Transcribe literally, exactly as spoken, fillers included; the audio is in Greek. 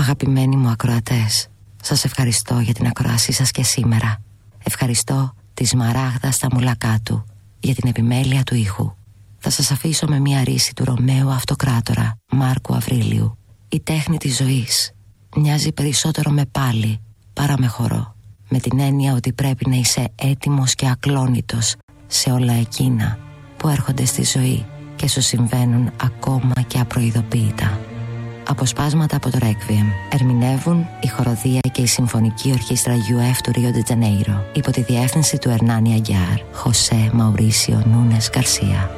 Αγαπημένοι μου ακροατές, σας ευχαριστώ για την ακροάσή σας και σήμερα. Ευχαριστώ τη Σμαράγδα στα μουλακά του για την επιμέλεια του ήχου. Θα σας αφήσω με μια ρίση του Ρωμαίου Αυτοκράτορα Μάρκου Αβρίλιου. Η τέχνη της ζωής μοιάζει περισσότερο με πάλι παρά με χορό, με την έννοια ότι πρέπει να είσαι έτοιμος και ακλόνητος σε όλα εκείνα που έρχονται στη ζωή και σου συμβαίνουν ακόμα και απροειδοποίητα. Αποσπάσματα από το Requiem ερμηνεύουν η χοροδία και η Συμφωνική Ορχήστρα γιου εφ του Ρίο ντε Τζανέιρο υπό τη διεύθυνση του Ερνάνι Αγιάρ, Χωσέ Μαουρίσιο Νούνες Γκαρσία.